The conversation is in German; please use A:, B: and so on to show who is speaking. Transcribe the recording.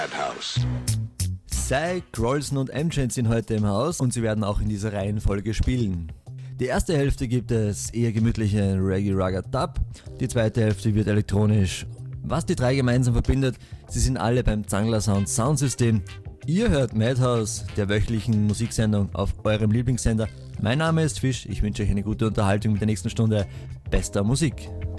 A: Psy, Grolson und M-Chain sind heute im Haus und sie werden auch in dieser Reihenfolge spielen. Die erste Hälfte gibt es eher gemütliche Reggae Raga Dub, die zweite Hälfte wird elektronisch. Was die drei gemeinsam verbindet, sie sind alle beim Zangler Sound Soundsystem. Ihr hört Madhouse, der wöchentlichen Musiksendung auf eurem Lieblingssender. Mein Name ist Fisch, ich wünsche euch eine gute Unterhaltung mit der nächsten Stunde bester Musik.